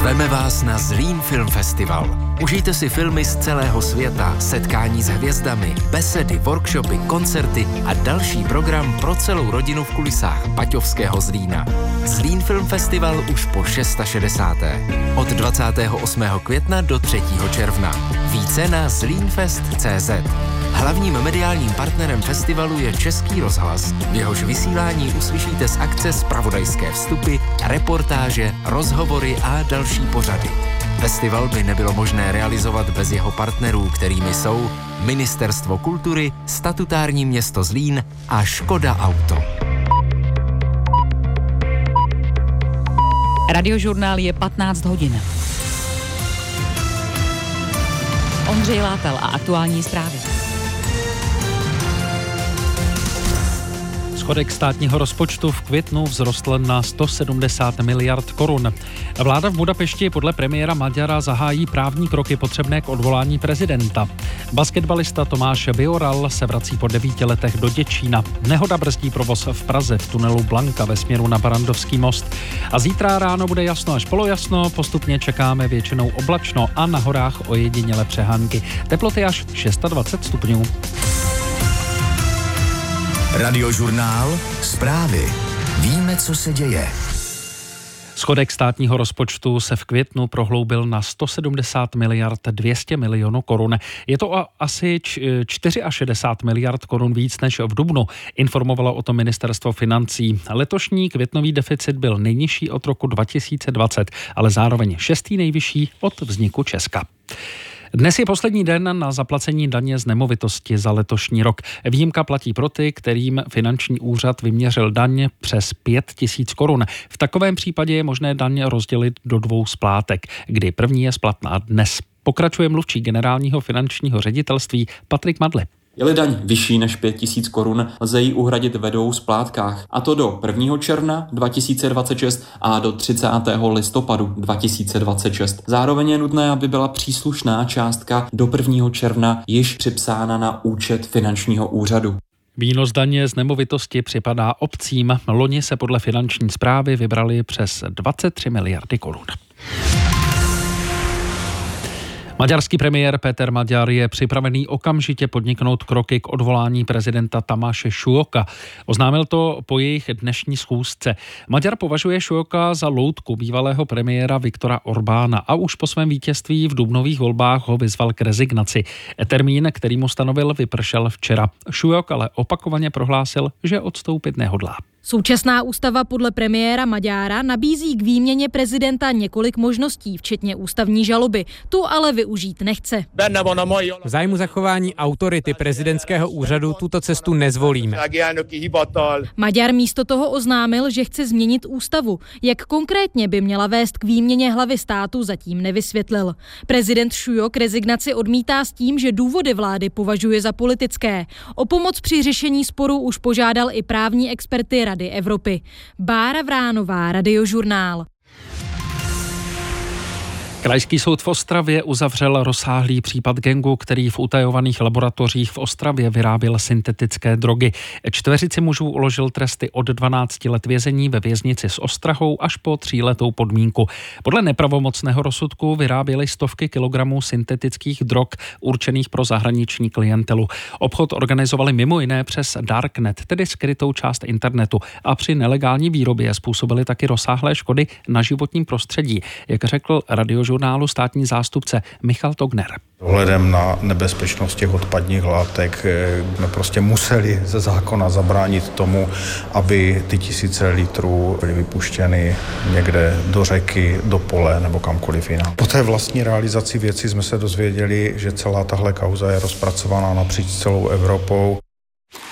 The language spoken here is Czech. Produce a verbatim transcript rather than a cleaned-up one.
Zveme vás na Zlín Film Festival. Užijte si filmy z celého světa, setkání s hvězdami, besedy, workshopy, koncerty a další program pro celou rodinu v kulisách Paťovského Zlína. Zlín Film Festival už po šedesáté šesté Od dvacátého osmého května do třetího června. Více na zlínfest tečka cé zet. Hlavním mediálním partnerem festivalu je Český rozhlas. V jehož vysílání uslyšíte z akce zpravodajské vstupy, reportáže, rozhovory a další pořady. Festival by nebylo možné realizovat bez jeho partnerů, kterými jsou Ministerstvo kultury, statutární město Zlín a Škoda Auto. Radiožurnál je patnáct hodin. Ondřej Látel a aktuální zprávy. Schodek státního rozpočtu v květnu vzrostl na sto sedmdesát miliard korun. Vláda v Budapešti podle premiéra Maďara zahájí právní kroky potřebné k odvolání prezidenta. Basketbalista Tomáš Bioral se vrací po devíti letech do Děčína. Nehoda brzdí provoz v Praze v tunelu Blanka ve směru na Barandovský most. A zítra ráno bude jasno až polojasno, postupně čekáme většinou oblačno a na horách ojedinělé přehánky. Teploty až dvacet šest stupňů. Radiožurnál, zprávy. Víme, co se děje. Schodek státního rozpočtu se v květnu prohloubil na sto sedmdesát miliard dvě stě milionů korun. Je to asi šedesát čtyři miliard korun víc než v dubnu, informovalo o tom ministerstvo financí. Letošní květnový deficit byl nejnižší od roku dva tisíce dvacet, ale zároveň šestý nejvyšší od vzniku Česka. Dnes je poslední den na zaplacení daně z nemovitosti za letošní rok. Výjimka platí pro ty, kterým finanční úřad vyměřil daň přes pět tisíc korun. V takovém případě je možné daň rozdělit do dvou splátek, kdy první je splatná dnes. Pokračuje mluvčí generálního finančního ředitelství Patrik Madli. Je-li daň vyšší než pět tisíc korun, lze ji uhradit ve dvou splátkách, a to do prvního června dva tisíce dvacet šest a do třicátého listopadu dva tisíce dvacet šest. Zároveň je nutné, aby byla příslušná částka do prvního června již připsána na účet finančního úřadu. Výnos daně z nemovitosti připadá obcím. Loni se podle finanční správy vybrali přes dvacet tři miliardy korun. Maďarský premiér Péter Maďar je připravený okamžitě podniknout kroky k odvolání prezidenta Tamáše Šujoka. Oznámil to po jejich dnešní schůzce. Maďar považuje Šujoka za loutku bývalého premiéra Viktora Orbána a už po svém vítězství v dubnových volbách ho vyzval k rezignaci. Termín, který mu stanovil, vypršel včera. Šujok ale opakovaně prohlásil, že odstoupit nehodlá. Současná ústava podle premiéra Maďára nabízí k výměně prezidenta několik možností, včetně ústavní žaloby. Tu ale využít nechce. V zájmu zachování autority prezidentského úřadu tuto cestu nezvolíme. Maďar místo toho oznámil, že chce změnit ústavu. Jak konkrétně by měla vést k výměně hlavy státu, zatím nevysvětlil. Prezident Šujok rezignaci odmítá s tím, že důvody vlády považuje za politické. O pomoc při řešení sporu už požádal i právní experty Rady Evropy. Bára Vránová, Radiožurnál. Krajský soud v Ostravě uzavřel rozsáhlý případ gangu, který v utajovaných laboratořích v Ostravě vyráběl syntetické drogy. Čtveřici mužů uložil tresty od dvanácti let vězení ve věznici s ostrahou až po tříletou podmínku. Podle nepravomocného rozsudku vyráběli stovky kilogramů syntetických drog určených pro zahraniční klientelu. Obchod organizovali mimo jiné přes Darknet, tedy skrytou část internetu, a při nelegální výrobě způsobili taky rozsáhlé škody na životním prostředí, jak řekl Radiožurnál žurnálu státní zástupce Michal Togner. Ohledem na nebezpečnost těch odpadních látek jsme prostě museli ze zákona zabránit tomu, aby ty tisíce litrů byly vypuštěny někde do řeky, do pole nebo kamkoliv jinam. Po té vlastní realizaci věci jsme se dozvěděli, že celá tahle kauza je rozpracovaná napříč celou Evropou.